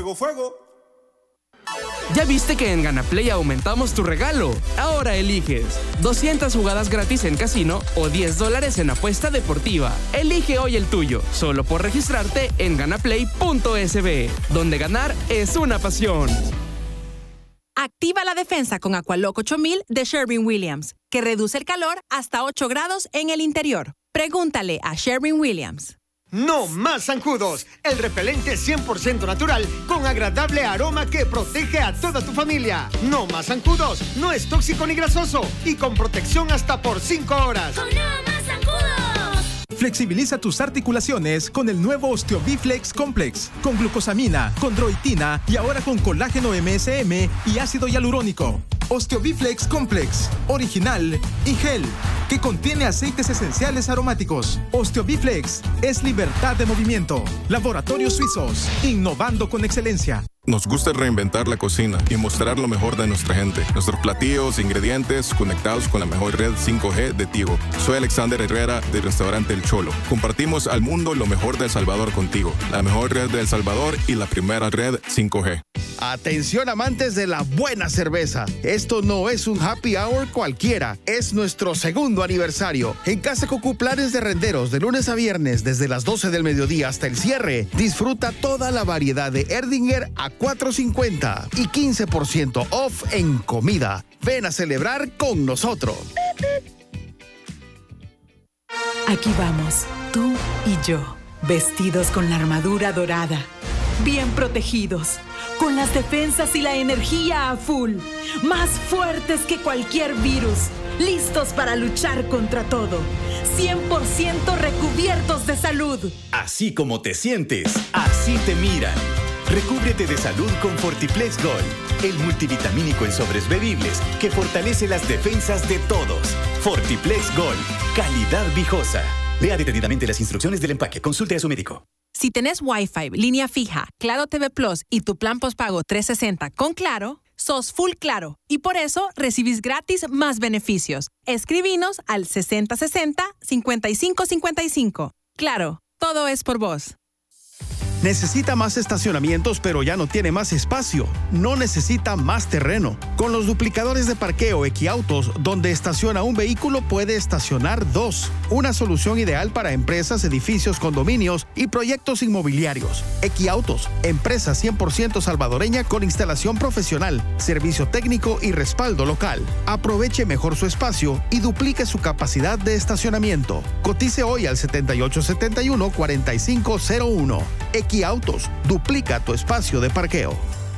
Fuego, fuego. ¿Ya viste que en GanaPlay aumentamos tu regalo? Ahora eliges 200 jugadas gratis en casino o $10 en apuesta deportiva. Elige hoy el tuyo, solo por registrarte en ganaplay.sb, donde ganar es una pasión. Activa la defensa con Aqualock 8000 de Sherwin-Williams, que reduce el calor hasta 8 grados en el interior. Pregúntale a Sherwin-Williams. No más zancudos, el repelente 100% natural con agradable aroma que protege a toda tu familia. No más zancudos, no es tóxico ni grasoso y con protección hasta por 5 horas. ¡Con No Más Zancudos! Flexibiliza tus articulaciones con el nuevo OsteoBiflex Complex, con glucosamina, chondroitina y ahora con colágeno MSM y ácido hialurónico. OsteoBiflex Complex, original y gel, que contiene aceites esenciales aromáticos. OsteoBiflex es libertad de movimiento. Laboratorios Suizos, innovando con excelencia. Nos gusta reinventar la cocina y mostrar lo mejor de nuestra gente. Nuestros platillos, ingredientes, conectados con la mejor red 5G de Tigo. Soy Alexander Herrera del restaurante El Cholo. Compartimos al mundo lo mejor de El Salvador contigo. La mejor red de El Salvador y la primera red 5G. Atención amantes de la buena cerveza. Esto no es un happy hour cualquiera. Es nuestro segundo aniversario. En Casa Cocú, planes de renderos de lunes a viernes desde las 12 del mediodía hasta el cierre. Disfruta toda la variedad de Erdinger a $4.50 y 15% off en comida. Ven a celebrar con nosotros. Aquí vamos, tú y yo, vestidos con la armadura dorada, bien protegidos, con las defensas y la energía a full, más fuertes que cualquier virus, listos para luchar contra todo, 100% recubiertos de salud. Así como te sientes, así te miran. Recúbrete de salud con Fortiplex Gold, el multivitamínico en sobres bebibles que fortalece las defensas de todos. Fortiplex Gold, calidad viejosa. Lea detenidamente las instrucciones del empaque. Consulte a su médico. Si tenés Wi-Fi, línea fija, Claro TV Plus y tu plan postpago 360 con Claro, sos full Claro y por eso recibís gratis más beneficios. Escribinos al 6060-5555. Claro, todo es por vos. Necesita más estacionamientos, pero ya no tiene más espacio. No necesita más terreno. Con los duplicadores de parqueo Equiautos, donde estaciona un vehículo, puede estacionar 2. Una solución ideal para empresas, edificios, condominios y proyectos inmobiliarios. Equiautos, empresa 100% salvadoreña con instalación profesional, servicio técnico y respaldo local. Aproveche mejor su espacio y duplique su capacidad de estacionamiento. Cotice hoy al 7871-4501. Equiautos, duplica tu espacio de parqueo.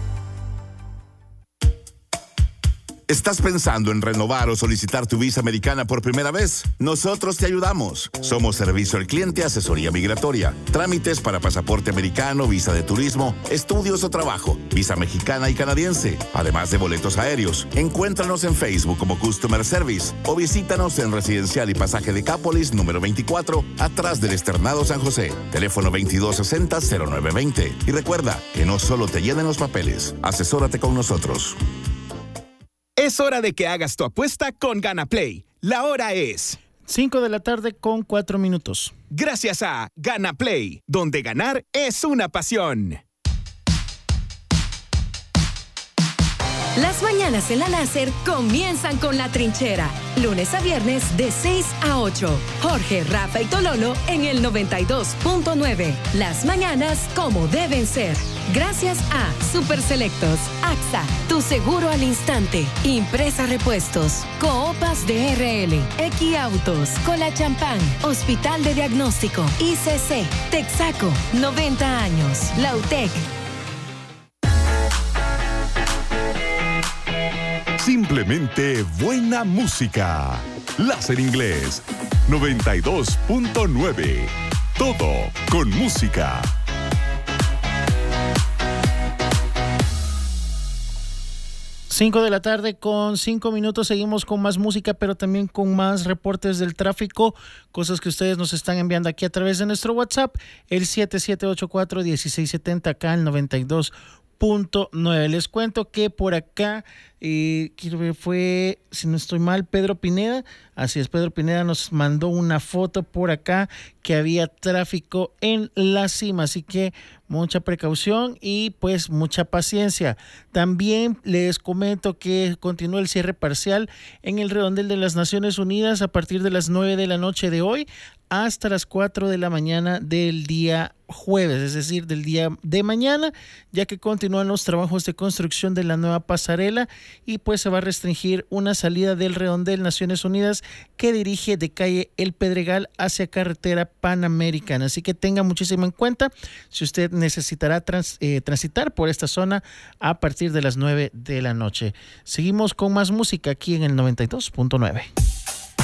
¿Estás pensando en renovar o solicitar tu visa americana por primera vez? Nosotros te ayudamos. Somos servicio al cliente, asesoría migratoria, trámites para pasaporte americano, visa de turismo, estudios o trabajo, visa mexicana y canadiense, además de boletos aéreos. Encuéntranos en Facebook como Customer Service o visítanos en Residencial y Pasaje de Cápolis, número 24, atrás del Externado San José. Teléfono 2260-0920. Y recuerda que no solo te llenen los papeles, asesórate con nosotros. Es hora de que hagas tu apuesta con GanaPlay. La hora es 5 de la tarde con 4 minutos. Gracias a GanaPlay, donde ganar es una pasión. Las mañanas en la Láser comienzan con La Trinchera. Lunes a viernes de 6 a 8. Jorge, Rafa y Tololo en el 92.9. Las mañanas como deben ser. Gracias a Super Selectos, AXA, tu seguro al instante, Impresa Repuestos, Coopas DRL, Equiautos, Cola Champán, Hospital de Diagnóstico, ICC, Texaco, 90 años, Lautec. Simplemente buena música. Láser Inglés 92.9. Todo con música. Cinco de la tarde con 5 minutos. Seguimos con más música, pero también con más reportes del tráfico, cosas que ustedes nos están enviando aquí a través de nuestro WhatsApp, el 7784-1670, acá el 92.9. 92.9. Les cuento que por acá, quiero ver, fue, si no estoy mal, Pedro Pineda. Así es, Pedro Pineda nos mandó una foto por acá que había tráfico en la cima, así que mucha precaución y pues mucha paciencia. También les comento que continúa el cierre parcial en el redondel de las Naciones Unidas a partir de las 9 de la noche de hoy hasta las 4 de la mañana del día jueves, es decir, del día de mañana, ya que continúan los trabajos de construcción de la nueva pasarela y pues se va a restringir una salida del redondel Naciones Unidas que dirige de calle El Pedregal hacia carretera Panamericana. Así que tenga muchísimo en cuenta si usted necesitará transitar por esta zona a partir de las 9 de la noche. Seguimos con más música aquí en el 92.9.